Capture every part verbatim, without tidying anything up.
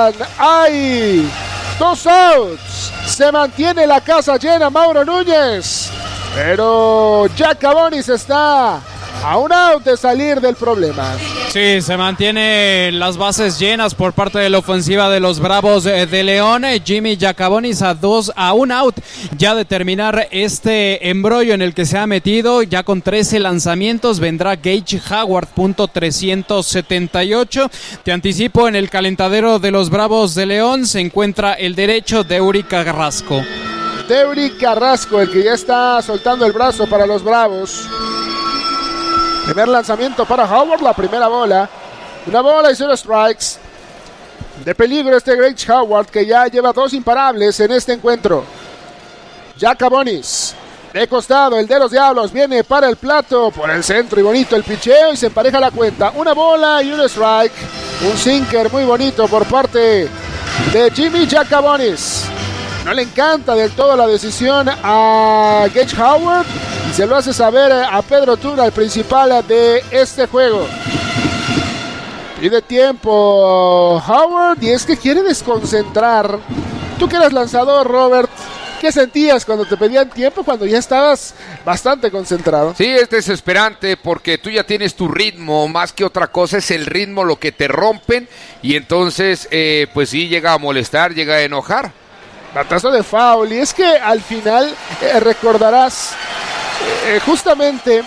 Quedan, hay dos outs. Se mantiene la casa llena, Mauro Núñez. Pero Jack Cabonis está a un out de salir del problema. Sí, se mantienen las bases llenas por parte de la ofensiva de los Bravos de León. Jimmy Giacabonis a dos, a un out ya de terminar este embrollo en el que se ha metido. Ya con trece lanzamientos vendrá Gage Howard, punto trescientos setenta y ocho. Te anticipo, en el calentadero de los Bravos de León se encuentra el derecho de Eury Carrasco. Eury Carrasco, el que ya está soltando el brazo para los Bravos. Primer lanzamiento para Howard, la primera bola. Una bola y cero strikes. De peligro este Gage Howard, que ya lleva dos imparables en este encuentro. Jack Cabonis, de costado, el de los Diablos, viene para el plato, por el centro y bonito el picheo y se empareja la cuenta. Una bola y un strike. Un sinker muy bonito por parte de Jimmy Jack Cabonis. No le encanta del todo la decisión a Gage Howard y se lo hace saber a Pedro Tura, el principal de este juego. Pide tiempo Howard y es que quiere desconcentrar. Tú que eres lanzador, Robert, ¿qué sentías cuando te pedían tiempo, cuando ya estabas bastante concentrado? Sí, es desesperante porque tú ya tienes tu ritmo, más que otra cosa es el ritmo lo que te rompen y entonces eh, pues sí llega a molestar, llega a enojar. Batazo de foul, y es que al final eh, recordarás eh, justamente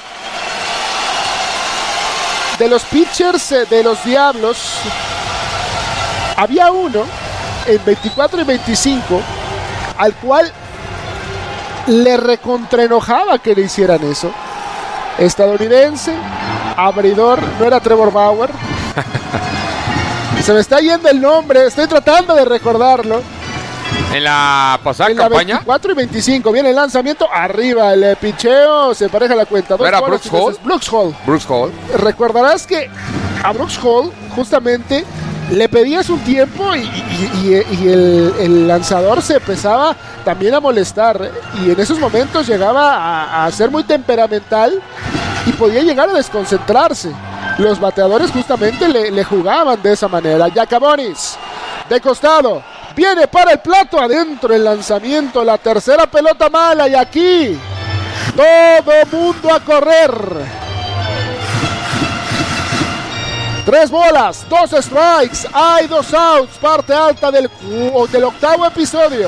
de los pitchers eh, de los Diablos, había uno en veinticuatro y veinticinco al cual le recontraenojaba que le hicieran eso. Estadounidense, abridor, no era Trevor Bauer. Se me está yendo el nombre, estoy tratando de recordarlo. En la pasada en la campaña veinticuatro y veinticinco viene el lanzamiento, arriba el picheo, se pareja la cuenta. ¿No era Brooks Hall? Brooks Hall. Brooks Hall. Recordarás que a Brooks Hall justamente le pedías un tiempo y, y, y, y el, el lanzador se empezaba también a molestar y en esos momentos llegaba a, a ser muy temperamental y podía llegar a desconcentrarse. Los bateadores justamente le, le jugaban de esa manera. Jack Cabonis, de costado, viene para el plato, adentro el lanzamiento, la tercera pelota mala y aquí todo mundo a correr. Tres bolas, dos strikes, hay dos outs, parte alta del, del octavo episodio.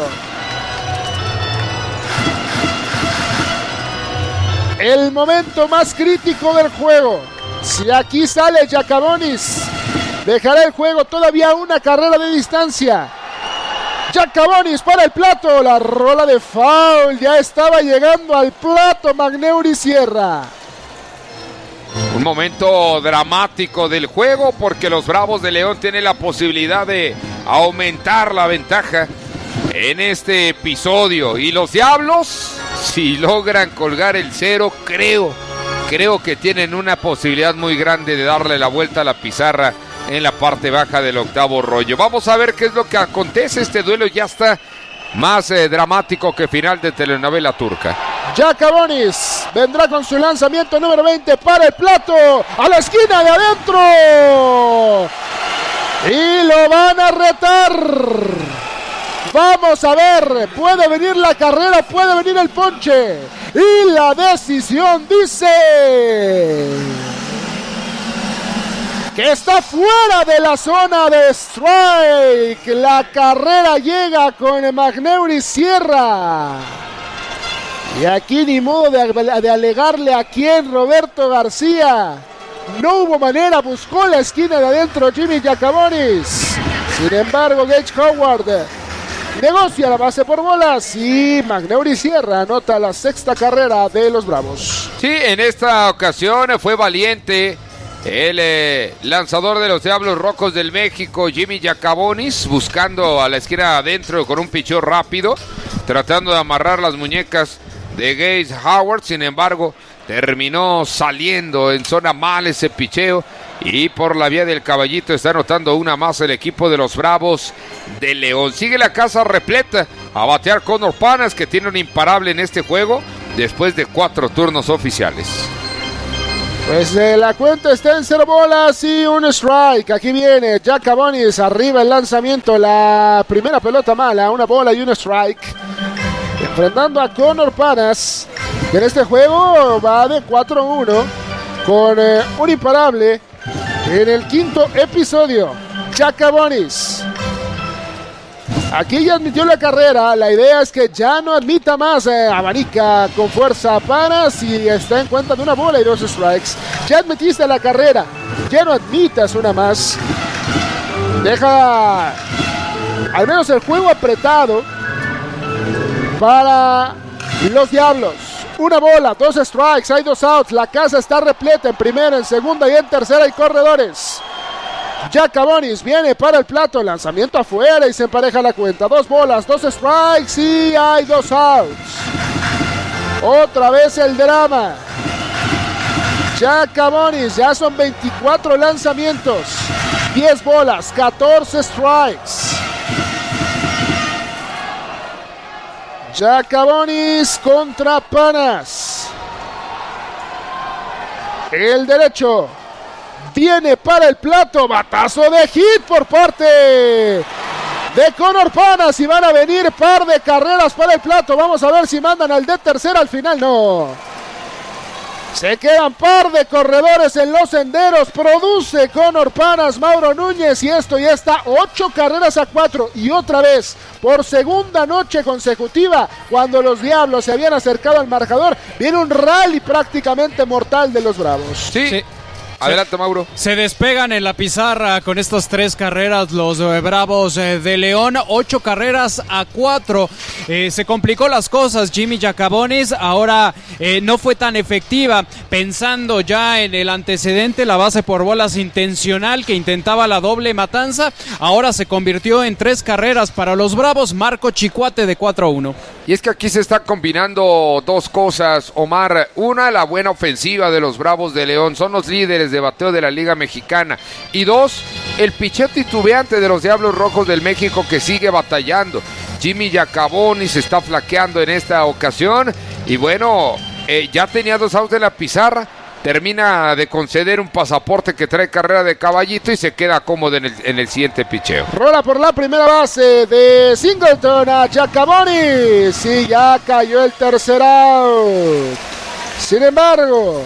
El momento más crítico del juego. Si aquí sale Jack Cabonis, dejará el juego todavía una carrera de distancia. Jack Cabonis para el plato, la rola de foul, ya estaba llegando al plato Magneuri Sierra. Un momento dramático del juego porque los Bravos de León tienen la posibilidad de aumentar la ventaja en este episodio. Y los Diablos, si logran colgar el cero, creo, creo que tienen una posibilidad muy grande de darle la vuelta a la pizarra en la parte baja del octavo rollo. Vamos a ver qué es lo que acontece. Este duelo ya está más eh, dramático que final de telenovela turca. Jack Cabonis vendrá con su lanzamiento número veinte para el plato, a la esquina de adentro. Y lo van a retar. Vamos a ver, puede venir la carrera, puede venir el ponche. Y la decisión dice que está fuera de la zona de strike. La carrera llega con Magneuri Sierra. Y aquí ni modo de, de alegarle a quién, Roberto García. No hubo manera, buscó la esquina de adentro Jimmy Jack Cabonis. Sin embargo, Gage Howard negocia la base por bolas y Magneuri Sierra anota la sexta carrera de los Bravos. Sí, en esta ocasión fue valiente el eh, lanzador de los Diablos Rojos del México, Jimmy Jack Cabonis, buscando a la esquina adentro con un picheo rápido, tratando de amarrar las muñecas de Gage Howard. Sin embargo, terminó saliendo en zona mal ese picheo y por la vía del caballito está anotando una más el equipo de los Bravos de León. Sigue la casa repleta a batear Connor Panas, que tiene un imparable en este juego después de cuatro turnos oficiales. Pues eh, la cuenta está en cero bolas y un strike. Aquí viene Jack Cabonis, arriba el lanzamiento, la primera pelota mala, una bola y un strike. Enfrentando a Connor Panas, que en este juego va de cuatro uno, con eh, un imparable en el quinto episodio. Jack Cabonis. Aquí ya admitió la carrera, la idea es que ya no admita más, eh, abanica con fuerza a Panas y está en cuenta de una bola y dos strikes. Ya admitiste la carrera, ya no admitas una más. Deja al menos el juego apretado para los Diablos. Una bola, dos strikes, hay dos outs, la casa está repleta en primera, en segunda y en tercera hay corredores. Jack Cabonis viene para el plato, lanzamiento afuera y se empareja la cuenta. Dos bolas, dos strikes y hay dos outs. Otra vez el drama. Jack Cabonis, ya son veinticuatro lanzamientos, diez bolas, catorce strikes. Jack Cabonis contra Panas. El derecho viene para el plato, batazo de hit por parte de Connor Panas y van a venir par de carreras para el plato. Vamos a ver si mandan al de tercera al final. No, se quedan par de corredores en los senderos. Produce Connor Panas, Mauro Núñez, y esto ya está ocho carreras a cuatro. Y otra vez, por segunda noche consecutiva, cuando los Diablos se habían acercado al marcador, viene un rally prácticamente mortal de los Bravos. Sí, sí. Adelante, Mauro. Se despegan en la pizarra con estas tres carreras los eh, Bravos eh, de León. Ocho carreras a cuatro. Eh, se complicó las cosas. Jimmy Jack Cabonis ahora eh, no fue tan efectiva. Pensando ya en el antecedente, la base por bolas intencional que intentaba la doble matanza, ahora se convirtió en tres carreras para los Bravos. Marco Chicuate de cuatro a uno. Y es que aquí se está combinando dos cosas, Omar. Una, la buena ofensiva de los Bravos de León. Son los líderes de bateo de la Liga Mexicana. Y dos, el picheo titubeante de los Diablos Rojos del México, que sigue batallando. Jimmy Jack Cabonis está flaqueando en esta ocasión. Y bueno, eh, ya tenía dos outs de la pizarra. Termina de conceder un pasaporte que trae carrera de caballito y se queda cómodo en el, en el siguiente picheo. Rola por la primera base de Singleton a Jack Cabonis y ya cayó el tercer out. Sin embargo,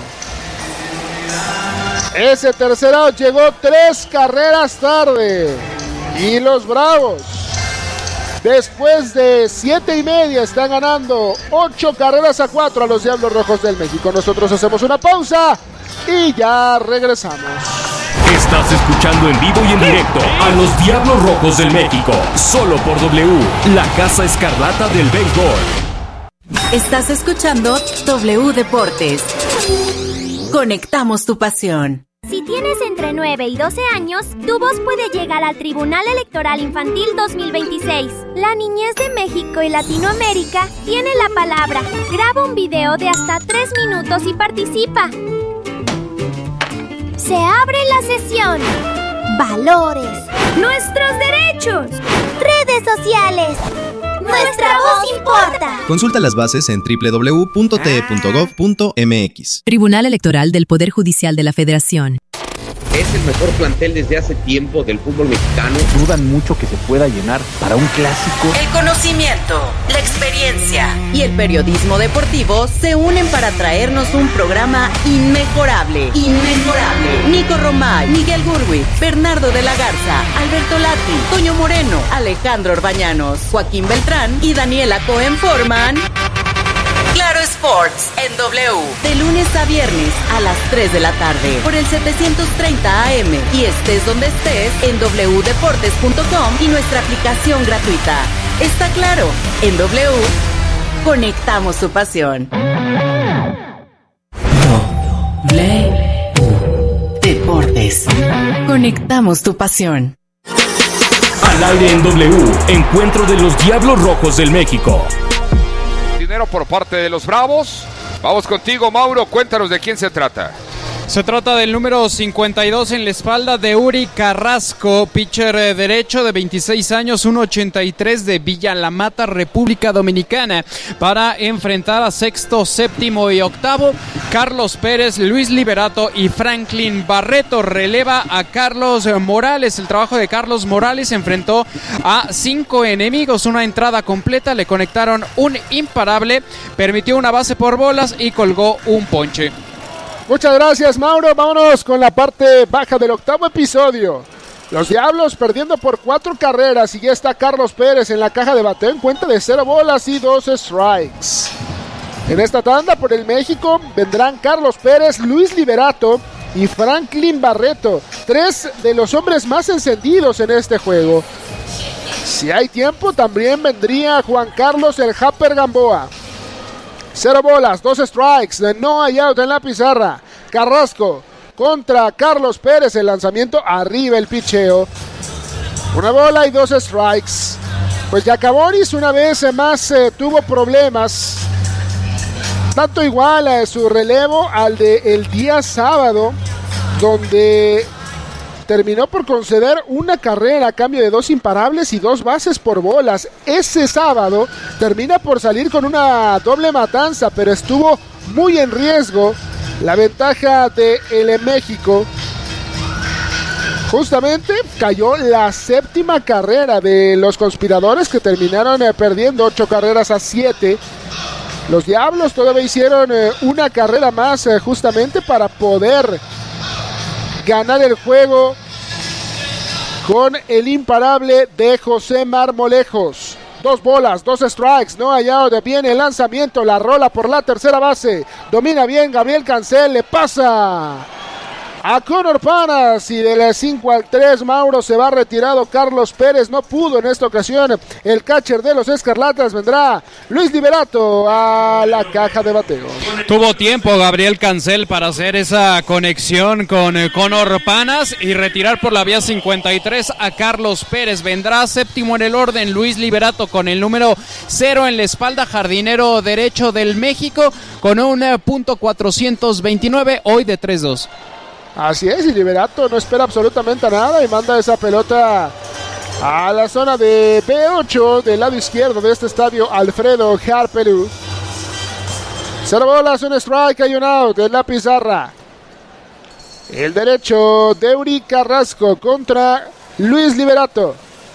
ese tercer out llegó tres carreras tarde y los Bravos, después de siete y media, están ganando ocho carreras a cuatro a los Diablos Rojos del México. Nosotros hacemos una pausa y ya regresamos. Estás escuchando en vivo y en directo a los Diablos Rojos del México, solo por W, la Casa Escarlata del béisbol. Estás escuchando W Deportes. Conectamos tu pasión. Si tienes entre nueve y doce años, tu voz puede llegar al Tribunal Electoral Infantil dos mil veintiséis. La niñez de México y Latinoamérica tiene la palabra. Graba un video de hasta tres minutos y participa. Se abre la sesión. Valores. Nuestros derechos. Redes sociales. Nuestra voz importa. Consulta las bases en doble u doble u doble u punto t e punto gov punto m x. Tribunal Electoral del Poder Judicial de la Federación. Es el mejor plantel desde hace tiempo del fútbol mexicano. Dudan mucho que se pueda llenar para un clásico. El conocimiento, la experiencia y el periodismo deportivo se unen para traernos un programa inmejorable. Inmejorable. Nico Romay, Miguel Gurwitz, Bernardo de la Garza, Alberto Lati, Toño Moreno, Alejandro Orbañanos, Joaquín Beltrán y Daniela Cohen forman Claro Sports en W, de lunes a viernes a las tres de la tarde por el setecientos treinta A M y estés donde estés en doble u deportes punto com y nuestra aplicación gratuita. Está claro, en W conectamos tu pasión. W Deportes. Conectamos tu pasión. Al aire en W, encuentro de los Diablos Rojos del México. Dinero por parte de los Bravos. Vamos contigo, Mauro, cuéntanos de quién se trata. Se trata del número cincuenta y dos en la espalda de Uri Carrasco, pitcher derecho de veintiséis años, uno ochenta y tres de Villa La Mata, República Dominicana, para enfrentar a sexto, séptimo y octavo. Carlos Pérez, Luis Liberato y Franklin Barreto. Releva a Carlos Morales. El trabajo de Carlos Morales enfrentó a cinco enemigos, una entrada completa, le conectaron un imparable, permitió una base por bolas y colgó un ponche. Muchas gracias, Mauro. Vámonos con la parte baja del octavo episodio. Los Diablos perdiendo por cuatro carreras y ya está Carlos Pérez en la caja de bateo en cuenta de cero bolas y dos strikes. En esta tanda por el México vendrán Carlos Pérez, Luis Liberato y Franklin Barreto, tres de los hombres más encendidos en este juego. Si hay tiempo, también vendría Juan Carlos el Happer Gamboa. Cero bolas, dos strikes, no hay out en la pizarra. Carrasco contra Carlos Pérez, el lanzamiento arriba el picheo. Una bola y dos strikes. Pues Yacabonis una vez más eh, tuvo problemas. Tanto igual a su relevo al del día sábado, donde terminó por conceder una carrera a cambio de dos imparables y dos bases por bolas. Ese sábado termina por salir con una doble matanza, pero estuvo muy en riesgo la ventaja de el México. Justamente cayó la séptima carrera de los conspiradores, que terminaron eh, perdiendo ocho carreras a siete. Los Diablos todavía hicieron eh, una carrera más eh, justamente para poder ganar el juego con el imparable de José Marmolejos. Dos bolas, dos strikes, no hay out, viene el lanzamiento, la rola por la tercera base, domina bien Gabriel Cancel, le pasa a Conor Panas y de las cinco al tres, Mauro, se va retirado Carlos Pérez, no pudo en esta ocasión el catcher de los Escarlatas, vendrá Luis Liberato a la caja de bateo. Tuvo tiempo Gabriel Cancel para hacer esa conexión con eh, Conor Panas y retirar por la vía cincuenta y tres a Carlos Pérez. Vendrá séptimo en el orden Luis Liberato con el número cero en la espalda, jardinero derecho del México, con un eh, punto cuatrocientos veintinueve, hoy de tres dos. Así es, y Liberato no espera absolutamente nada y manda esa pelota a la zona de B ocho del lado izquierdo de este estadio Alfredo Harpelú. Cero bolas, un strike, hay un out en la pizarra. El derecho de Uri Carrasco contra Luis Liberato.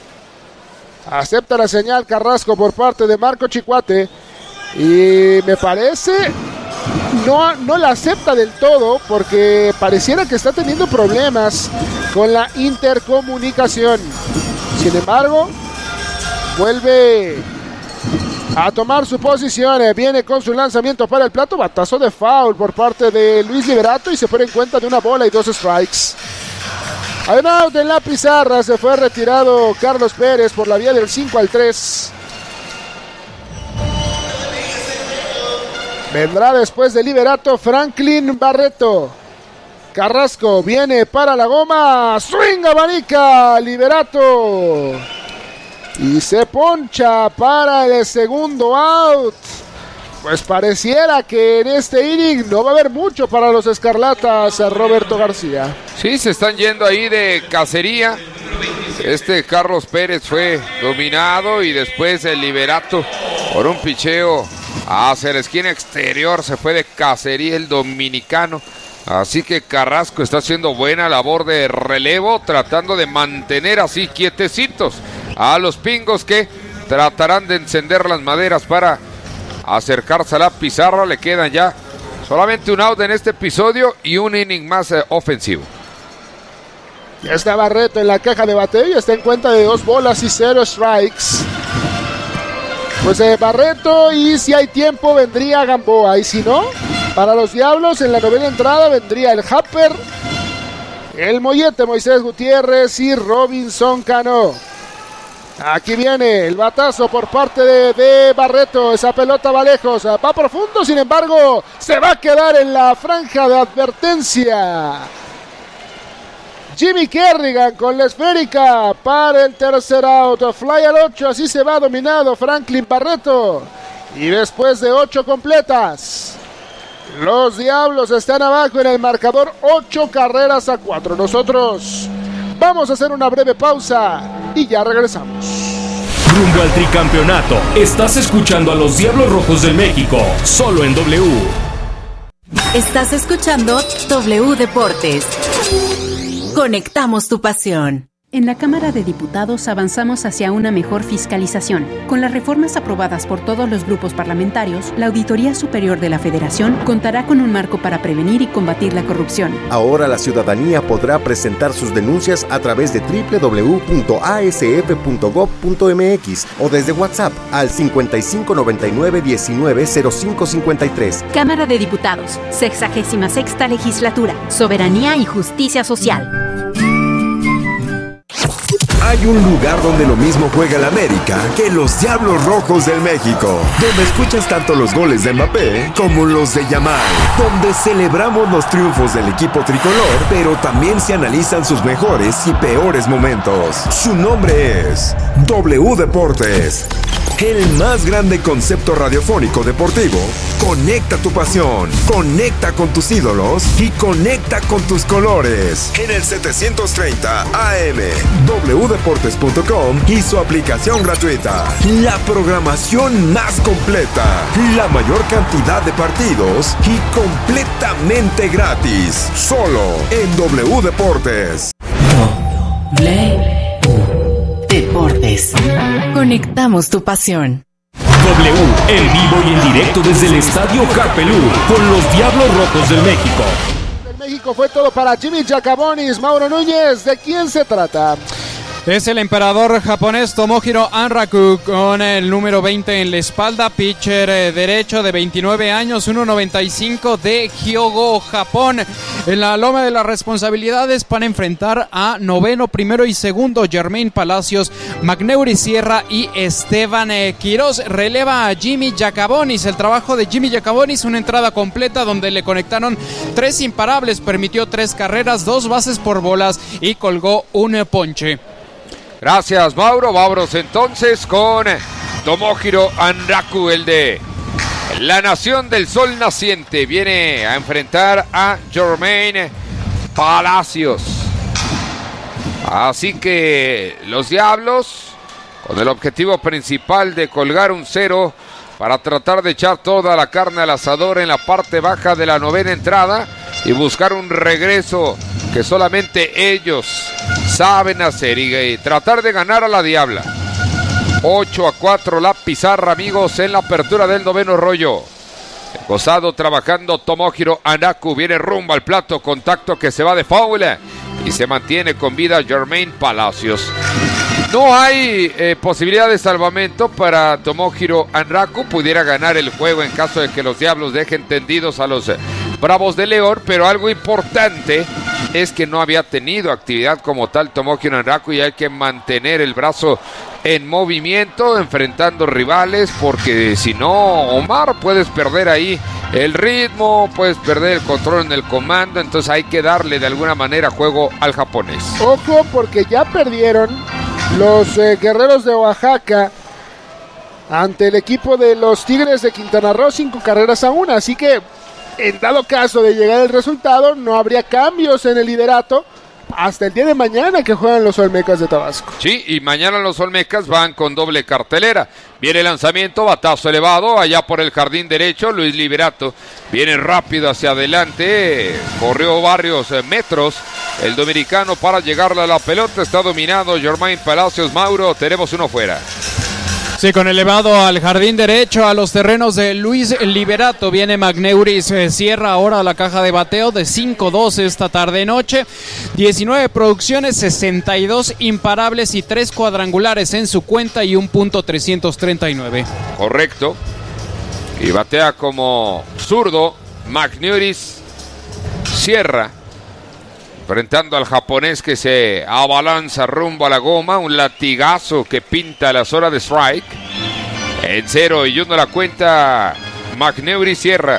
Acepta la señal Carrasco por parte de Marco Chicuate y me parece no, no la acepta del todo, porque pareciera que está teniendo problemas con la intercomunicación. Sin embargo, vuelve a tomar su posición, viene con su lanzamiento para el plato, batazo de foul por parte de Luis Liberato y se pone en cuenta de una bola y dos strikes. Hay un out en la pizarra, se fue retirado Carlos Pérez por la vía del cinco al tres. Vendrá después de Liberato Franklin Barreto. Carrasco viene para la goma, swing abanica Liberato y se poncha para el segundo out. Pues pareciera que en este inning no va a haber mucho para los Escarlatas, Roberto García. Sí, se están yendo ahí de cacería. Este Carlos Pérez fue dominado y después el Liberato por un picheo hacia la esquina exterior se fue de cacería el dominicano. Así que Carrasco está haciendo buena labor de relevo, tratando de mantener así quietecitos a los pingos, que tratarán de encender las maderas para acercarse a la pizarra. Le quedan ya solamente un out en este episodio y un inning más eh, ofensivo. Ya está Barreto en la caja de bateo y está en cuenta de dos bolas y cero strikes. Pues eh, Barreto, y si hay tiempo vendría Gamboa, y si no, para los Diablos en la novena entrada vendría el Happer, el Mollete Moisés Gutiérrez y Robinson Cano. Aquí viene el batazo por parte de, de Barreto, esa pelota va lejos, va profundo, sin embargo se va a quedar en la franja de advertencia. Jimmy Kerrigan con la esférica para el tercer out, fly al ocho, así se va dominado Franklin Barreto. Y después de ocho completas, Los Diablos están abajo en el marcador, ocho carreras a cuatro. Nosotros vamos a hacer una breve pausa y ya regresamos. Rumbo al tricampeonato, estás escuchando a los Diablos Rojos del México, solo en W. Estás escuchando W Deportes. Conectamos tu pasión. En la Cámara de Diputados avanzamos hacia una mejor fiscalización. Con las reformas aprobadas por todos los grupos parlamentarios, la Auditoría Superior de la Federación contará con un marco para prevenir y combatir la corrupción. Ahora la ciudadanía podrá presentar sus denuncias a través de doble u doble u doble u punto a s f punto gob punto m x o desde WhatsApp al cincuenta y cinco noventa y nueve diecinueve cero cinco cincuenta y tres. Cámara de Diputados, sexagésima sexta Legislatura, Soberanía y Justicia Social. Hay un lugar donde lo mismo juega el América que los Diablos Rojos del México, donde escuchas tanto los goles de Mbappé como los de Yamal, donde celebramos los triunfos del equipo tricolor, pero también se analizan sus mejores y peores momentos. Su nombre es W Deportes, el más grande concepto radiofónico deportivo. Conecta tu pasión, conecta con tus ídolos y conecta con tus colores. En el setecientos treinta A M, w deportes punto com y su aplicación gratuita. La programación más completa, la mayor cantidad de partidos y completamente gratis. Solo en W Deportes. W Deportes. Conectamos tu pasión. W, en vivo y en directo desde el Estadio Carpelú, con los Diablos Rojos del México. El México fue todo para Jimmy Jackabonis. Mauro Núñez, ¿de quién se trata? Es el emperador japonés Tomohiro Anraku con el número veinte en la espalda, pitcher eh, derecho de veintinueve años, uno noventa y cinco de Hyogo, Japón. En la loma de las responsabilidades para enfrentar a noveno, primero y segundo Jermaine Palacios, Magneuri Sierra y Esteban eh, Quiroz. Releva a Jimmy Jackabonis. El trabajo de Jimmy Jackabonis, una entrada completa donde le conectaron tres imparables, permitió tres carreras, dos bases por bolas y colgó un ponche. Gracias, Mauro. Vámonos entonces con Tomohiro Anraku, el de la Nación del Sol Naciente. Viene a enfrentar a Jermaine Palacios. Así que los Diablos, con el objetivo principal de colgar un cero para tratar de echar toda la carne al asador en la parte baja de la novena entrada y buscar un regreso que solamente ellos saben hacer y tratar de ganar a la Diabla. ocho a cuatro la pizarra, amigos, en la apertura del noveno rollo. Gozado trabajando Tomohiro Anraku, viene rumbo al plato, contacto que se va de foul y se mantiene con vida Jermaine Palacios. No hay eh, posibilidad de salvamento para Tomohiro Anraku, pudiera ganar el juego en caso de que los Diablos dejen tendidos a los eh, Bravos de León, pero algo importante es que no había tenido actividad como tal Tomohiro Anraku y hay que mantener el brazo en movimiento, enfrentando rivales, porque si no, Omar, puedes perder ahí el ritmo, puedes perder el control en el comando, entonces hay que darle de alguna manera juego al japonés. Ojo, porque ya perdieron los eh, Guerreros de Oaxaca ante el equipo de los Tigres de Quintana Roo, cinco carreras a una, así que en dado caso de llegar el resultado, no habría cambios en el liderato hasta el día de mañana que juegan los Olmecas de Tabasco. Sí, y mañana los Olmecas van con doble cartelera. Viene el lanzamiento, batazo elevado, allá por el jardín derecho, Luis Liberato viene rápido hacia adelante, corrió varios metros el dominicano para llegarle a la pelota, está dominado Jermaine Palacios. Mauro, tenemos uno fuera. Sí, con elevado al jardín derecho, a los terrenos de Luis Liberato, viene Magneuris eh, Sierra ahora a la caja de bateo de cinco dos esta tarde-noche. diecinueve producciones, sesenta y dos imparables y tres cuadrangulares en su cuenta y un punto trescientos treinta y nueve. Correcto. Y batea como zurdo Magneuris Sierra, enfrentando al japonés que se abalanza rumbo a la goma, un latigazo que pinta la zona de strike. En cero y uno la cuenta Magneuris Sierra.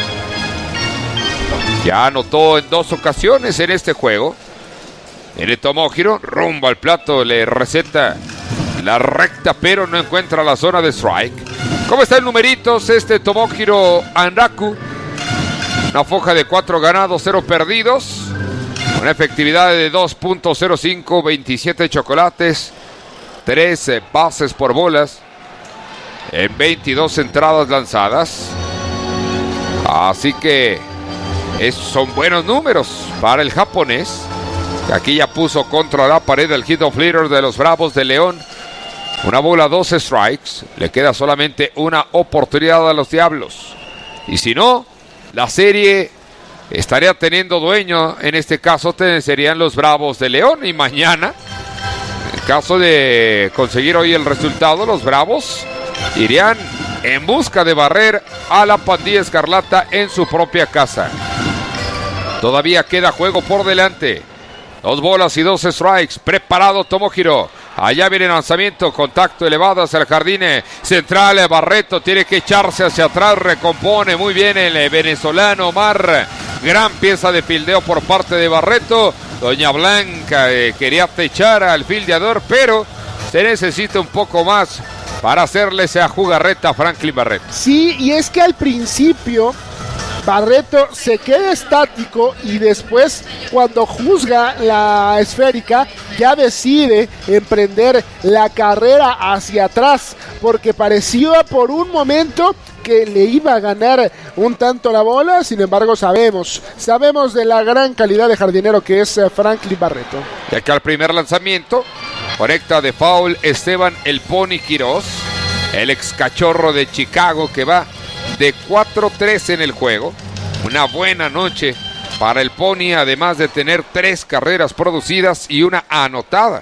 Ya anotó en dos ocasiones en este juego. Viene Tomohiro, rumbo al plato, le receta la recta, pero no encuentra la zona de strike. ¿Cómo está el numeritos este Tomohiro Anraku? Una foja de cuatro ganados, cero perdidos. Una efectividad de dos punto cero cinco, veintisiete chocolates, trece bases por bolas en veintidós entradas lanzadas. Así que es, son buenos números para el japonés. Aquí ya puso contra la pared el hit of leader de los Bravos de León. Una bola, doce strikes. Le queda solamente una oportunidad a los Diablos. Y si no, la serie estaría teniendo dueño. En este caso serían los Bravos de León. Y mañana, en caso de conseguir hoy el resultado, los Bravos irían en busca de barrer a la pandilla escarlata en su propia casa. Todavía queda juego por delante. Dos bolas y dos strikes. Preparado Tomohiro. Allá viene el lanzamiento. Contacto elevado hacia el jardín central. Barreto tiene que echarse hacia atrás. Recompone muy bien el venezolano Omar. Gran pieza de fildeo por parte de Barreto. Doña Blanca eh, quería techar al fildeador, pero se necesita un poco más para hacerle esa jugarreta a Franklin Barreto. Sí, y es que al principio Barreto se queda estático y después, cuando juzga la esférica, ya decide emprender la carrera hacia atrás, porque parecía por un momento que le iba a ganar un tanto la bola. Sin embargo, sabemos, sabemos de la gran calidad de jardinero que es Franklin Barreto. Y acá el primer lanzamiento, conecta de foul Esteban el Pony Quiroz, el ex cachorro de Chicago, que va de cuatro tres en el juego. Una buena noche para el Pony, además de tener tres carreras producidas y una anotada.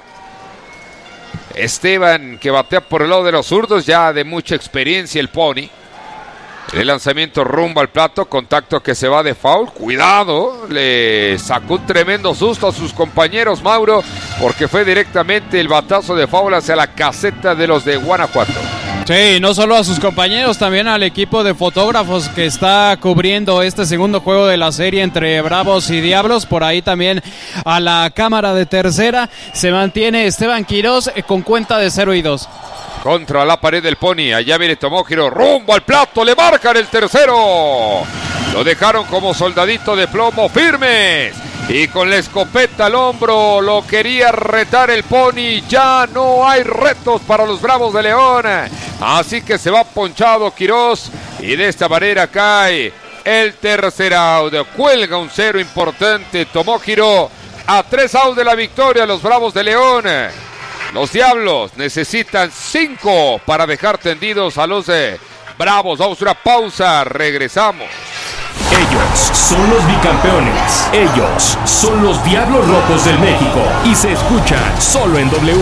Esteban, que batea por el lado de los zurdos, ya de mucha experiencia el Pony. El lanzamiento rumbo al plato, contacto que se va de foul. Cuidado, le sacó un tremendo susto a sus compañeros, Mauro, porque fue directamente el batazo de foul hacia la caseta de los de Guanajuato. Sí, no solo a sus compañeros, también al equipo de fotógrafos que está cubriendo este segundo juego de la serie entre Bravos y Diablos. Por ahí también a la cámara de tercera se mantiene Esteban Quiroz con cuenta de cero y dos. Contra la pared del Pony, allá viene Tomohiro, rumbo al plato, le marcan el tercero. Lo dejaron como soldadito de plomo, firmes. Y con la escopeta al hombro lo quería retar el Pony. Ya no hay retos para los Bravos de León. Así que se va ponchado Quiroz. Y de esta manera cae el tercer out. Cuelga un cero importante Tomohiro. A tres outs de la victoria los Bravos de León. Los Diablos necesitan cinco para dejar tendidos a los de Bravos. Vamos a una pausa, regresamos. Ellos son los bicampeones. Ellos son los Diablos Rojos del México. Y se escuchan solo en W.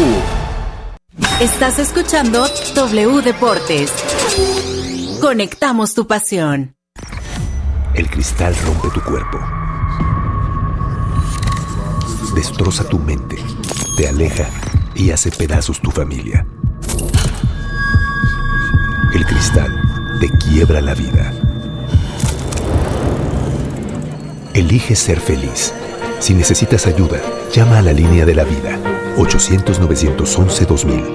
Estás escuchando W Deportes. Conectamos tu pasión. El cristal rompe tu cuerpo. Destroza tu mente. Te aleja y hace pedazos tu familia. El cristal te quiebra la vida. Elige ser feliz. Si necesitas ayuda, llama a la línea de la vida. ochocientos, novecientos once, dos mil.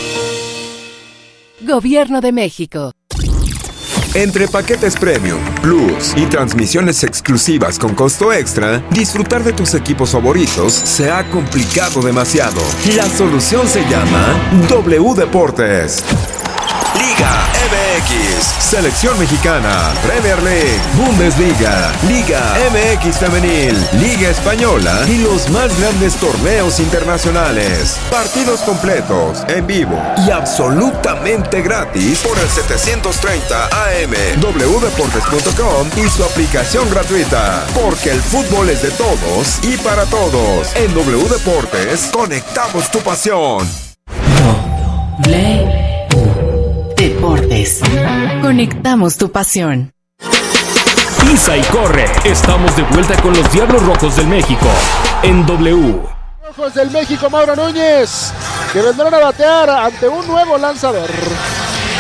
Gobierno de México. Entre paquetes Premium, Plus y transmisiones exclusivas con costo extra, disfrutar de tus equipos favoritos se ha complicado demasiado. La solución se llama W Deportes. Liga M X, Selección Mexicana, Premier League, Bundesliga, Liga M X Femenil, Liga Española y los más grandes torneos internacionales. Partidos completos, en vivo y absolutamente gratis por el setecientos treinta A M, w deportes punto com y su aplicación gratuita. Porque el fútbol es de todos y para todos. En W Deportes, conectamos tu pasión. W Deportes. Conectamos tu pasión. Pisa y corre. Estamos de vuelta con los Diablos Rojos del México en W. Rojos del México, Mauro Núñez, que vendrán a batear ante un nuevo lanzador.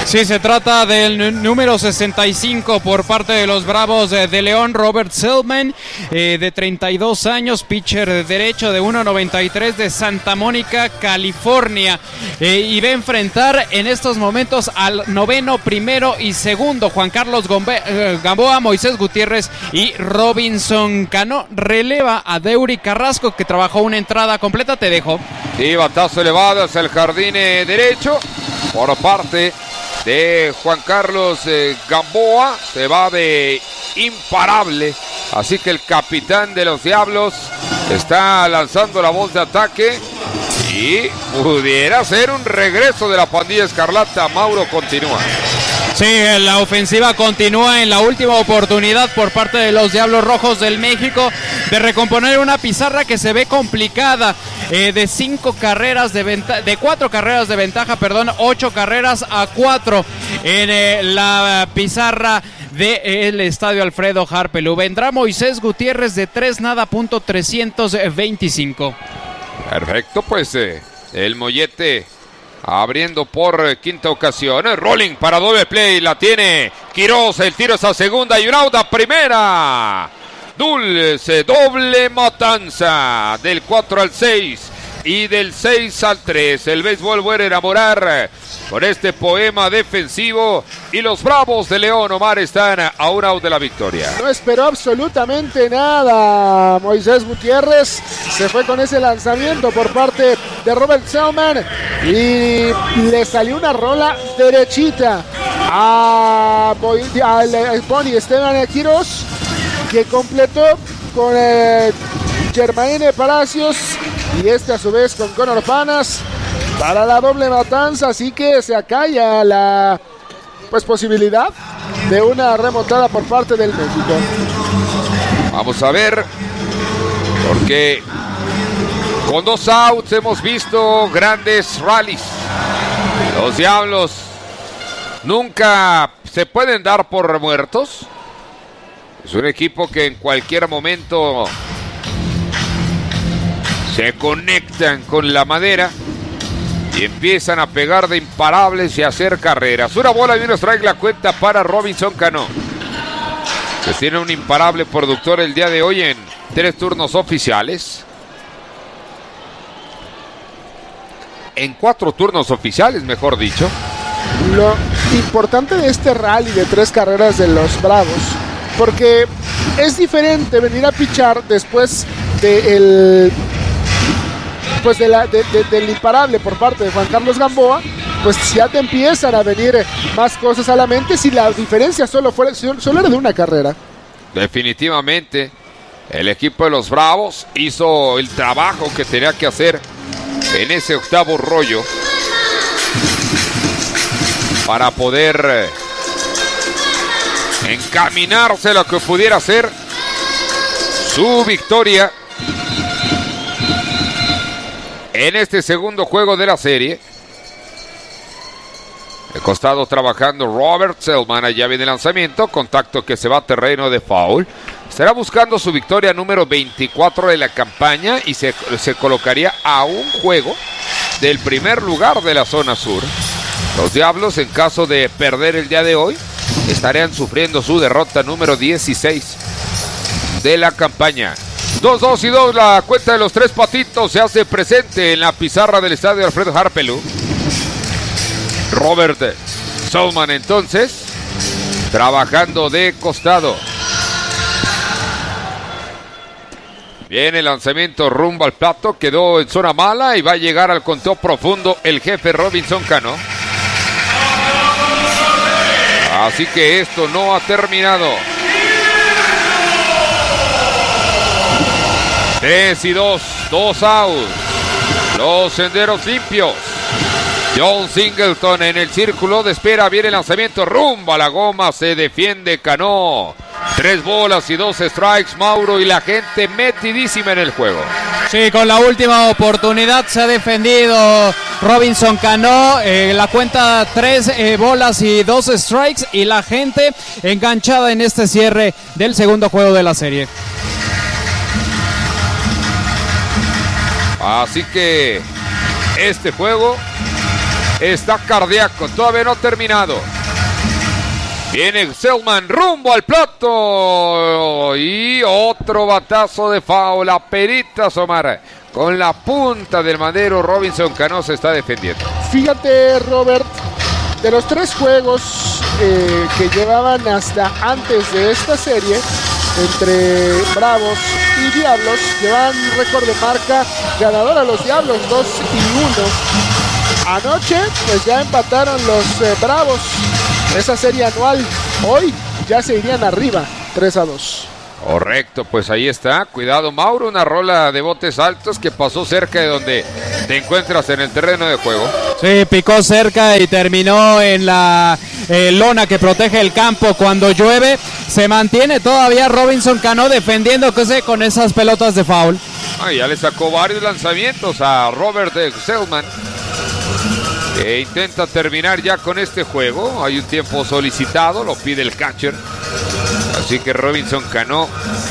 Sí, se trata del número sesenta y cinco por parte de los Bravos de León, Robert Selman, eh, de treinta y dos años, pitcher de derecho de uno noventa y tres de Santa Mónica, California, eh, y va a enfrentar en estos momentos al noveno, primero y segundo, Juan Carlos Gombe, eh, Gamboa, Moisés Gutiérrez y Robinson Cano. Releva a Deury Carrasco, que trabajó una entrada completa. Te dejo. Sí, batazo elevado hacia el jardín eh, derecho por parte de Juan Carlos eh, Gamboa. Se va de imparable, así que el capitán de los Diablos está lanzando la voz de ataque y pudiera ser un regreso de la pandilla escarlata. Mauro, continúa. Sí, la ofensiva continúa en la última oportunidad por parte de los Diablos Rojos del México de recomponer una pizarra que se ve complicada, eh, de cinco carreras de ventaja, de cuatro carreras de ventaja, perdón, ocho carreras a cuatro en eh, la pizarra del estadio Alfredo Harpelú. Vendrá Moisés Gutiérrez de tres nada punto trescientos veinticinco. Perfecto, pues eh, el mollete abriendo por eh, quinta ocasión. Eh, rolling para doble play. La tiene Quiroz. El tiro es a segunda y un out a primera. Dulce doble matanza. Del cuatro al seis y del seis al tres. El béisbol vuelve a enamorar con este poema defensivo. Y los Bravos de León, Omar, están a un out de la victoria. No esperó absolutamente nada Moisés Gutiérrez. Se fue con ese lanzamiento por parte de Robert Selman y le salió una rola derechita a Pony Esteban Quiroz, que completó con eh, Germaine Palacios y este a su vez con Conor Panas para la doble matanza. Así que se acalla la pues posibilidad de una remontada por parte del México. Vamos a ver, porque con dos outs hemos visto grandes rallies. Los Diablos nunca se pueden dar por muertos. Es un equipo que en cualquier momento se conectan con la madera y empiezan a pegar de imparables y a hacer carreras. Una bola y un strike la cuenta para Robinson Cano, que tiene un imparable productor el día de hoy en tres turnos oficiales. En cuatro turnos oficiales, mejor dicho. Lo importante de este rally de tres carreras de los Bravos, porque es diferente venir a pichar después de el, pues de la, de, de, del imparable por parte de Juan Carlos Gamboa, pues ya te empiezan a venir más cosas a la mente si la diferencia solo, fuera, solo era de una carrera. Definitivamente, el equipo de los Bravos hizo el trabajo que tenía que hacer en ese octavo rollo para poder eh, encaminarse a lo que pudiera ser su victoria en este segundo juego de la serie. El costado trabajando Robert Selman. Allá viene el lanzamiento. Contacto que se va a terreno de foul. Estará buscando su victoria número veinticuatro de la campaña y se, se colocaría a un juego del primer lugar de la zona sur. Los Diablos, en caso de perder el día de hoy, estarían sufriendo su derrota número dieciséis de la campaña. dos dos y dos, la cuenta de los tres patitos se hace presente en la pizarra del estadio Alfredo Harpelú. Robert Selman entonces trabajando de costado. Viene el lanzamiento rumbo al plato, quedó en zona mala y va a llegar al conteo profundo el jefe Robinson Cano. Así que esto no ha terminado. tres y dos, dos outs. Los senderos limpios. John Singleton en el círculo de espera. Viene el lanzamiento rumbo a la goma. Se defiende Cano. Tres bolas y dos strikes, Mauro, y la gente metidísima en el juego. Sí, con la última oportunidad se ha defendido Robinson Cano. Eh, la cuenta tres eh, bolas y dos strikes, y la gente enganchada en este cierre del segundo juego de la serie. Así que este juego está cardíaco, todavía no ha terminado. Viene Selman rumbo al plato y otro batazo de foul. La perita Omar con la punta del madero. Robinson Cano se está defendiendo. Fíjate, Robert, de los tres juegos eh, que llevaban hasta antes de esta serie entre Bravos y Diablos, llevan récord de marca ganador a los Diablos, dos y uno. Anoche pues ya empataron los eh, Bravos esa serie anual. Hoy ya se irían arriba tres a dos. Correcto, pues ahí está. Cuidado, Mauro, una rola de botes altos que pasó cerca de donde te encuentras en el terreno de juego. Sí, picó cerca y terminó en la eh, lona que protege el campo cuando llueve. Se mantiene todavía Robinson Cano defendiendo con esas pelotas de foul. Ah, ya le sacó varios lanzamientos a Robert Selman, que intenta terminar ya con este juego. Hay un tiempo solicitado, lo pide el catcher. Así que Robinson Cano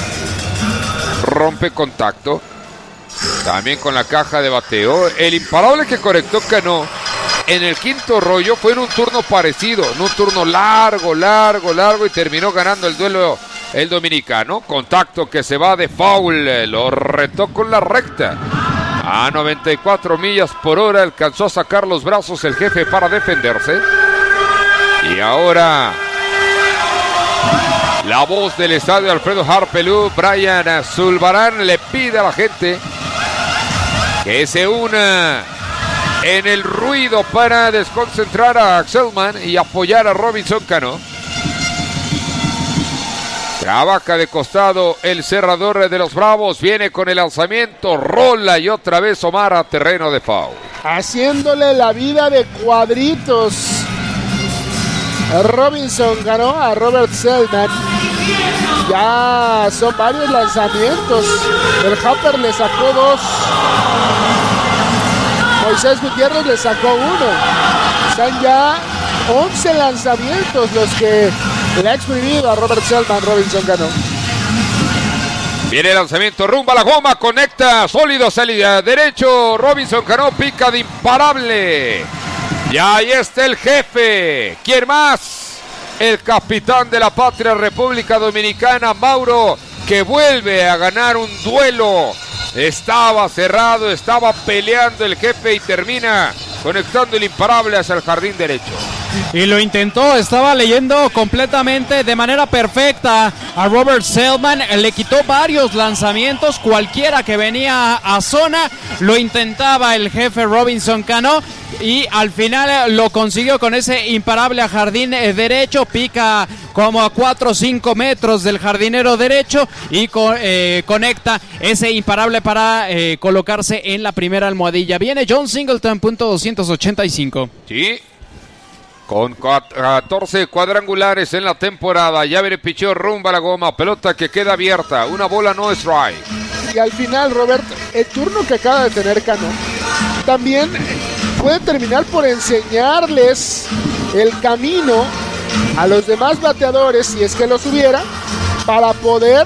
rompe contacto. También con la caja de bateo. El imparable que conectó Cano en el quinto rollo fue en un turno parecido. En un turno largo, largo, largo. Y terminó ganando el duelo el dominicano. Contacto que se va de foul. Lo retó con la recta. A noventa y cuatro millas por hora alcanzó a sacar los brazos el jefe para defenderse. Y ahora la voz del estadio Alfredo Harpelú, Brian Zulbarán, le pide a la gente que se una en el ruido para desconcentrar a Selman y apoyar a Robinson Cano. Trabaja de costado el cerrador de los Bravos. Viene con el lanzamiento. Rola y otra vez Omar a terreno de foul. Haciéndole la vida de cuadritos. Robinson ganó a Robert Selman. Ya son varios lanzamientos. El Hopper le sacó dos. Moisés Gutiérrez le sacó uno. Están ya once lanzamientos los que le ha exprimido a Robert Selman. Robinson ganó. Viene el lanzamiento, rumba la goma, conecta, sólido, salida derecho. Robinson Cano pica de imparable. Y ahí está el jefe. ¿Quién más? El capitán de la patria República Dominicana, Mauro, que vuelve a ganar un duelo. Estaba cerrado, estaba peleando el jefe y termina conectando el imparable hacia el jardín derecho. Y lo intentó, estaba leyendo completamente de manera perfecta a Robert Selman, le quitó varios lanzamientos, cualquiera que venía a zona, lo intentaba el jefe Robinson Cano y al final lo consiguió con ese imparable a jardín derecho, pica como a cuatro o cinco metros del jardinero derecho y co- eh, conecta ese imparable para eh, colocarse en la primera almohadilla. Viene John Singleton, punto doscientos ochenta y cinco. Sí. Con catorce cuadrangulares en la temporada. Ya viene picheo rumba a la goma. Pelota que queda abierta. Una bola no strike. Y al final, Robert, el turno que acaba de tener Cano también puede terminar por enseñarles el camino a los demás bateadores, si es que los hubiera, para poder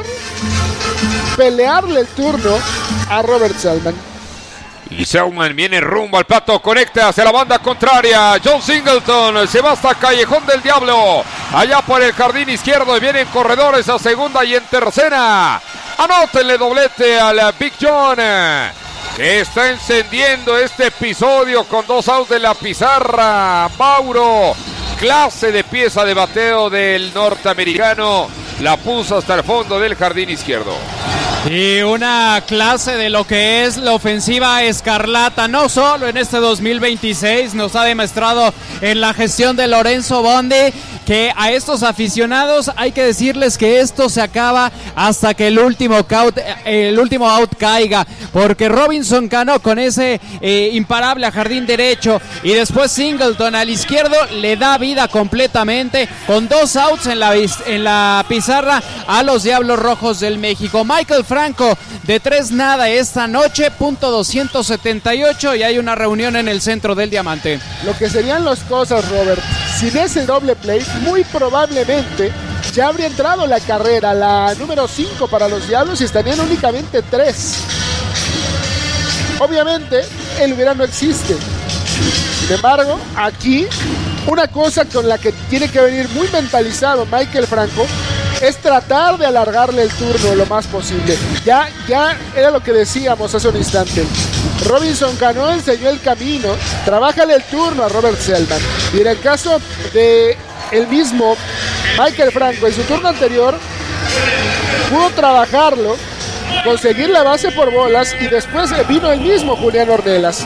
pelearle el turno a Robert Selman. Y Selman viene rumbo al plato, conecta hacia la banda contraria. John Singleton se va hasta Callejón del Diablo, allá por el jardín izquierdo, y vienen corredores a segunda y en tercera. Anótenle doblete al Big John, que está encendiendo este episodio con dos outs de la pizarra. Mauro, clase de pieza de bateo del norteamericano, la puso hasta el fondo del jardín izquierdo. Y una clase de lo que es la ofensiva escarlata, no solo en este dos mil veintiséis, nos ha demostrado en la gestión de Lorenzo Bondi que a estos aficionados hay que decirles que esto se acaba hasta que el último out, el último out caiga, porque Robinson Cano con ese eh, imparable a jardín derecho y después Singleton al izquierdo le da vida completamente con dos outs en la, en la pizarra a los Diablos Rojos del México. Michael Franco de tres nada esta noche, punto doscientos setenta y ocho, y hay una reunión en el centro del Diamante. Lo que serían las cosas, Robert, sin ese doble play, muy probablemente ya habría entrado la carrera, la número cinco para los Diablos, y estarían únicamente tres. Obviamente, el hubiera no existe. Sin embargo, aquí una cosa con la que tiene que venir muy mentalizado Michael Franco es tratar de alargarle el turno lo más posible. Ya, ya era lo que decíamos hace un instante. Robinson Cano enseñó el camino, trabájale el turno a Robert Zellman. Y en el caso de el mismo Michael Franco, en su turno anterior, pudo trabajarlo, conseguir la base por bolas y después vino el mismo Julián Ornelas.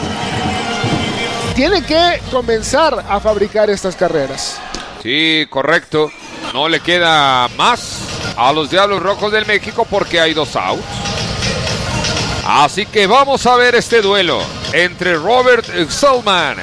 Tiene que comenzar a fabricar estas carreras. Sí, correcto. No le queda más a los Diablos Rojos del México porque hay dos outs. Así que vamos a ver este duelo entre Robert Zellman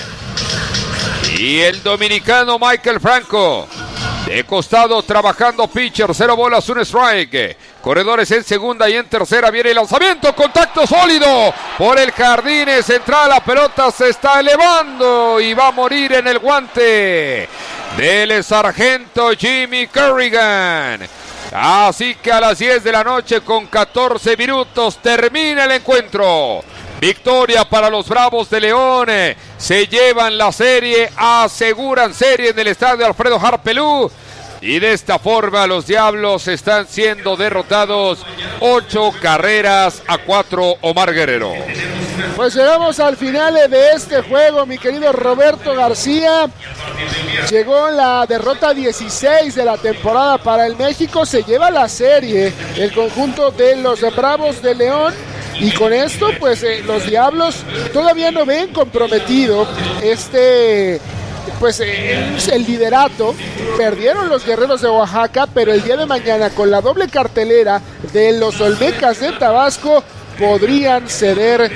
y el dominicano Michael Franco. De costado trabajando pitcher, cero bolas, un strike. Corredores en segunda y en tercera viene el lanzamiento, contacto sólido por el jardín central. La pelota se está elevando y va a morir en el guante del sargento Jimmy Kerrigan. Así que a las diez de la noche con catorce minutos termina el encuentro. Victoria para los Bravos de León. Se llevan la serie, aseguran serie en el estadio Alfredo Harpelú. Y de esta forma los Diablos están siendo derrotados ocho carreras a cuatro. Omar Guerrero. Pues llegamos al final de este juego, mi querido Roberto García. Llegó la derrota dieciséis de la temporada para el México. Se lleva la serie el conjunto de los Bravos de León. Y con esto, pues eh, los Diablos todavía no ven comprometido este, pues eh, el liderato. Perdieron los Guerreros de Oaxaca, pero el día de mañana con la doble cartelera de los Olmecas de Tabasco podrían ceder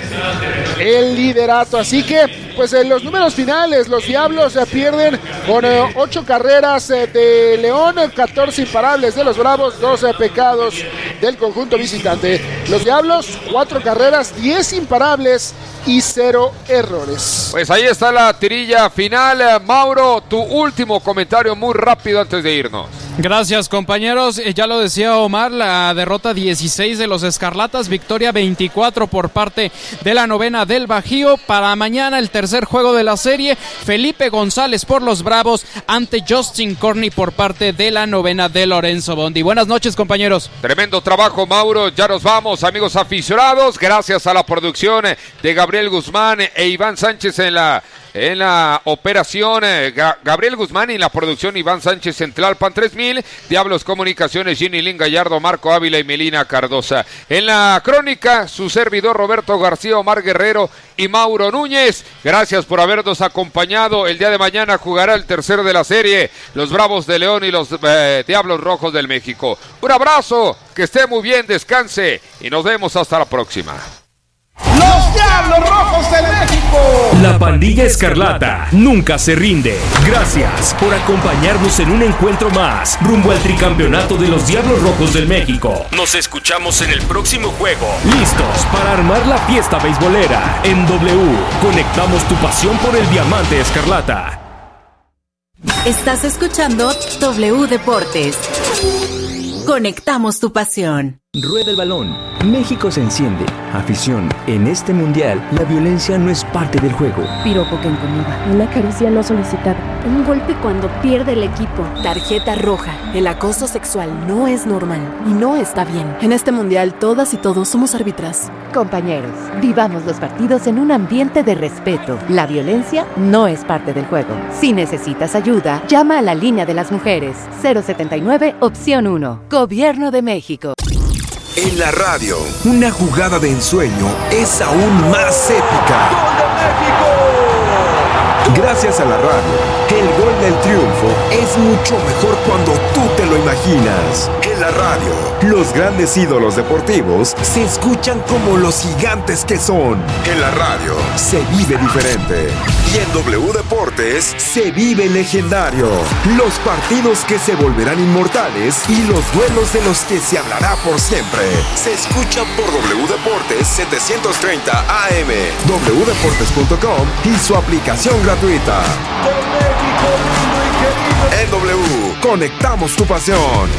el liderato. Así que, pues en los números finales, los Diablos se pierden con eh, ocho carreras eh, de León, catorce imparables de los Bravos, doce pecados del conjunto visitante. Los Diablos, cuatro carreras, diez imparables y cero errores. Pues ahí está la tirilla final. Mauro, tu último comentario muy rápido antes de irnos. Gracias, compañeros. Eh, ya lo decía Omar, la derrota dieciséis de los Escarlatas, victoria veinticuatro por parte de la novena del Bajío. Para mañana el tercer juego de la serie, Felipe González por los Bravos ante Justin Corney por parte de la novena de Lorenzo Bondi. Buenas noches, compañeros. Tremendo trabajo, Mauro. Ya nos vamos, amigos aficionados. Gracias a la producción de Gabriel Guzmán e Iván Sánchez en la... En la operación, eh, Gabriel Guzmán y en la producción Iván Sánchez en Tlalpan tres mil, Diablos Comunicaciones, Ginny Lin Gallardo, Marco Ávila y Melina Cardosa. En la crónica, su servidor Roberto García, Omar Guerrero y Mauro Núñez. Gracias por habernos acompañado. El día de mañana jugará el tercero de la serie, los Bravos de León y los eh, Diablos Rojos del México. Un abrazo, que esté muy bien, descanse y nos vemos hasta la próxima. ¡Los Diablos Rojos del México! La pandilla escarlata nunca se rinde. Gracias por acompañarnos en un encuentro más rumbo al tricampeonato de los Diablos Rojos del México. Nos escuchamos en el próximo juego. Listos para armar la fiesta beisbolera. En W, conectamos tu pasión por el diamante escarlata. Estás escuchando W Deportes. Conectamos tu pasión. Rueda el balón. México se enciende. Afición. En este mundial, la violencia no es parte del juego. Piropo que incomoda. Una caricia no solicitada. Un golpe cuando pierde el equipo. Tarjeta roja. El acoso sexual no es normal y no está bien. En este mundial, todas y todos somos árbitras. Compañeros, vivamos los partidos en un ambiente de respeto. La violencia no es parte del juego. Si necesitas ayuda, llama a la línea de las mujeres. cero setenta y nueve, opción uno. Gobierno de México. En la radio, una jugada de ensueño es aún más épica. ¡Gol de México! Gracias a la radio, el gol del triunfo es mucho mejor cuando tú te lo imaginas. En la radio, los grandes ídolos deportivos se escuchan como los gigantes que son. En la radio, se vive diferente. Y en W Deportes, se vive legendario. Los partidos que se volverán inmortales y los duelos de los que se hablará por siempre. Se escuchan por W Deportes setecientos treinta A M, doble u deportes punto com y su aplicación gratuita. En W, conectamos tu pasión.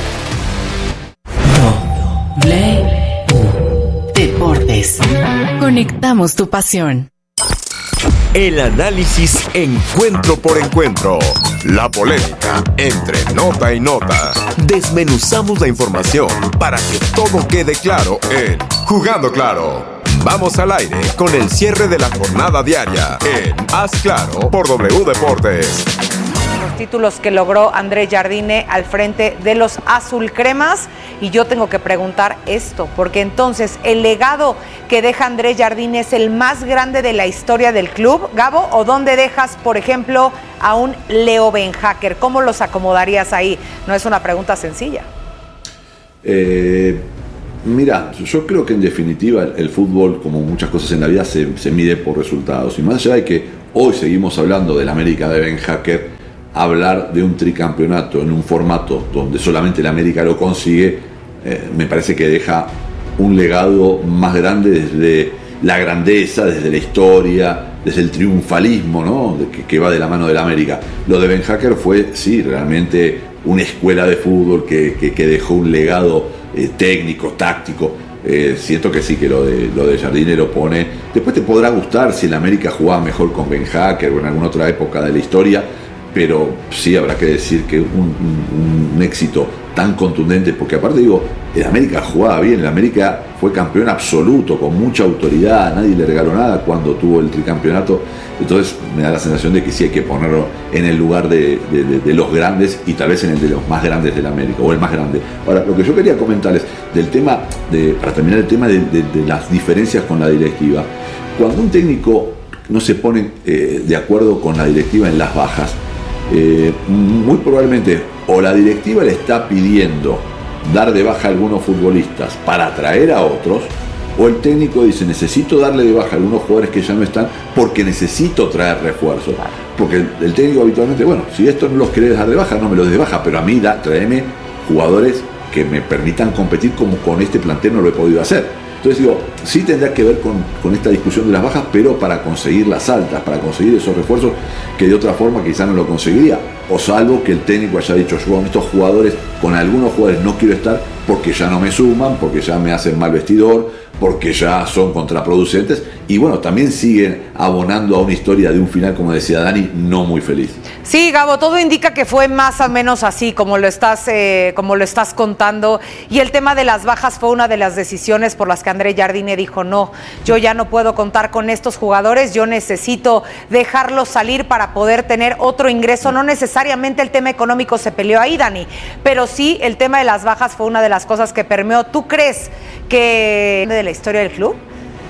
W Deportes. Conectamos tu pasión. El análisis encuentro por encuentro. La polémica entre nota y nota. Desmenuzamos la información para que todo quede claro en Jugando Claro. Vamos al aire con el cierre de la jornada diaria en Haz Claro por W Deportes. Los títulos que logró Andrés Jardine al frente de los azulcremas, y yo tengo que preguntar esto, porque entonces el legado que deja Andrés Jardine es el más grande de la historia del club, Gabo, o dónde dejas, por ejemplo, a un Leo Benhacker. ¿Cómo los acomodarías ahí? No es una pregunta sencilla. Eh, mira, yo creo que en definitiva el, el fútbol, como muchas cosas en la vida, se, se mide por resultados, y más allá de que hoy seguimos hablando del América de Benhacker, hablar de un tricampeonato en un formato donde solamente el América lo consigue, eh, me parece que deja un legado más grande desde la grandeza, desde la historia, desde el triunfalismo, ¿no? de, que, que va de la mano del América. Lo de Benhacker fue, sí, realmente una escuela de fútbol que, que, que dejó un legado eh, técnico, táctico. Eh, siento que sí, que lo de, lo de Jardine lo pone. Después te podrá gustar si el América jugaba mejor con Benhacker o en alguna otra época de la historia, pero sí habrá que decir que un, un, un éxito tan contundente, porque aparte digo, el América jugaba bien, el América fue campeón absoluto, con mucha autoridad, nadie le regaló nada cuando tuvo el tricampeonato, entonces me da la sensación de que sí hay que ponerlo en el lugar de, de, de, de los grandes, y tal vez en el de los más grandes del América, o el más grande. Ahora, lo que yo quería comentarles del tema, de, para terminar el tema de, de, de las diferencias con la directiva, cuando un técnico no se pone eh, de acuerdo con la directiva en las bajas, Eh, muy probablemente o la directiva le está pidiendo dar de baja a algunos futbolistas para atraer a otros, o el técnico dice necesito darle de baja a algunos jugadores que ya no están porque necesito traer refuerzos, porque el, el técnico habitualmente, bueno, si esto no los querés dar de baja, no me los des de baja, pero a mí da, tráeme jugadores que me permitan competir como con este plantel no lo he podido hacer. Entonces digo, sí tendrá que ver con, con esta discusión de las bajas, pero para conseguir las altas, para conseguir esos refuerzos que de otra forma quizá no lo conseguiría, o salvo que el técnico haya dicho, yo con estos jugadores, con algunos jugadores no quiero estar porque ya no me suman, porque ya me hacen mal vestidor, porque ya son contraproducentes, y bueno, también siguen abonando a una historia de un final, como decía Dani, no muy feliz. Sí, Gabo, todo indica que fue más o menos así, como lo estás, eh, como lo estás contando, y el tema de las bajas fue una de las decisiones por las que Andrés Jardine dijo, no, yo ya no puedo contar con estos jugadores, yo necesito dejarlos salir para poder tener otro ingreso. No necesariamente el tema económico se peleó ahí, Dani, pero sí el tema de las bajas fue una de las cosas que permeó. ¿Tú crees que de la historia del club?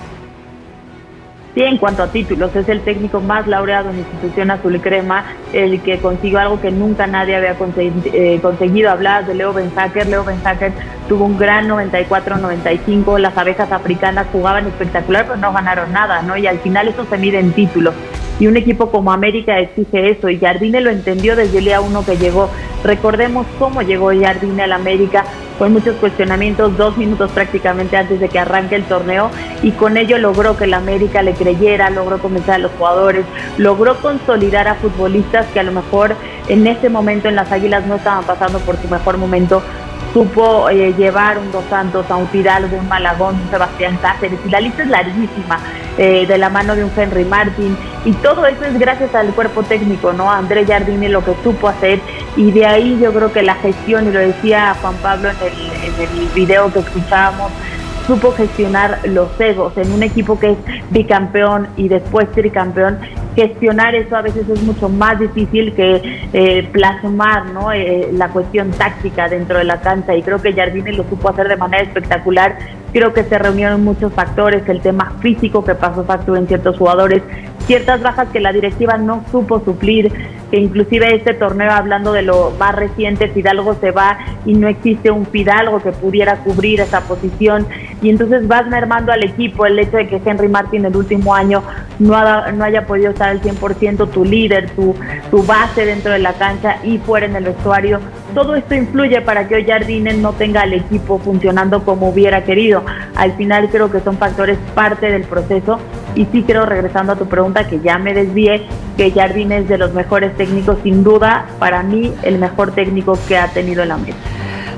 Sí, en cuanto a títulos, es el técnico más laureado en la institución azul y crema, el que consiguió algo que nunca nadie había conseguido, eh, conseguido. Hablar de Leo Benhacker. Leo Benhacker tuvo un gran noventa y cuatro noventa y cinco, las abejas africanas jugaban espectacular, pero no ganaron nada, ¿no? Y al final eso se mide en títulos. Y un equipo como América exige eso, y Jardine lo entendió desde el día uno que llegó. Recordemos cómo llegó Jardine al América, con muchos cuestionamientos, dos minutos prácticamente antes de que arranque el torneo, y con ello logró que el América le creyera, logró convencer a los jugadores, logró consolidar a futbolistas que a lo mejor en ese momento en las Águilas no estaban pasando por su mejor momento. Supo eh, llevar un Dos Santos, a un Fidalgo, un Malagón, un Sebastián Cáceres, y la lista es larguísima, eh, de la mano de un Henry Martin, y todo eso es gracias al cuerpo técnico, ¿no? Andrés Jardine, lo que supo hacer, y de ahí yo creo que la gestión, y lo decía Juan Pablo en el, en el video que escuchábamos, supo gestionar los egos en un equipo que es bicampeón y después tricampeón. Gestionar eso a veces es mucho más difícil que eh, plasmar, ¿no? eh, la cuestión táctica dentro de la cancha, y creo que Jardine lo supo hacer de manera espectacular. Creo que se reunieron muchos factores, el tema físico que pasó factura en ciertos jugadores, ciertas bajas que la directiva no supo suplir, que inclusive este torneo, hablando de lo más reciente, Fidalgo se va y no existe un Fidalgo que pudiera cubrir esa posición, y entonces vas mermando al equipo. El hecho de que Henry Martin el último año no, ha, no haya podido estar al cien por ciento, tu líder, tu, tu base dentro de la cancha y fuera en el vestuario, todo esto influye para que hoy Jardine no tenga al equipo funcionando como hubiera querido. Al final creo que son factores parte del proceso, y sí creo, regresando a tu pregunta, que ya me desvié, que Jardine es de los mejores técnicos, sin duda, para mí el mejor técnico que ha tenido el América.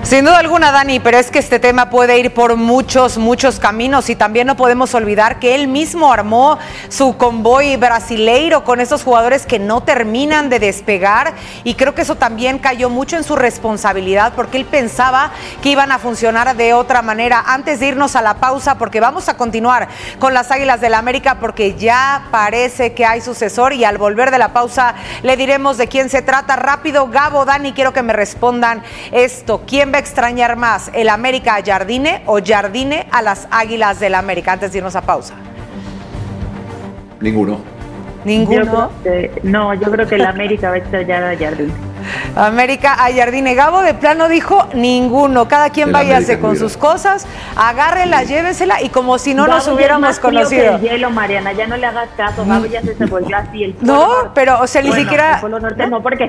Sin duda alguna, Dani, pero es que este tema puede ir por muchos, muchos caminos y también no podemos olvidar que él mismo armó su convoy brasileiro con esos jugadores que no terminan de despegar y creo que eso también cayó mucho en su responsabilidad porque él pensaba que iban a funcionar de otra manera. Antes de irnos a la pausa, porque vamos a continuar con las Águilas del América porque ya parece que hay sucesor y al volver de la pausa le diremos de quién se trata. Rápido, Gabo, Dani, quiero que me respondan esto. ¿Quién va a extrañar más, el América a Jardine o Jardine a las Águilas del América? Antes de irnos a pausa. Ninguno. ¿Ninguno? Yo que, no, yo creo que el América va a extrañar a Jardine. América a Jardine. Gabo de plano dijo ninguno. Cada quien El váyase América con no sus cosas, agárrela, llévensela y como si no Gabo nos ya hubiéramos es más frío conocido. que el hielo, Mariana, ya no le hagas caso. Gabo ya se, se volvió así. El No, Polo pero o sea, ni bueno, siquiera. El Polo Norte no, porque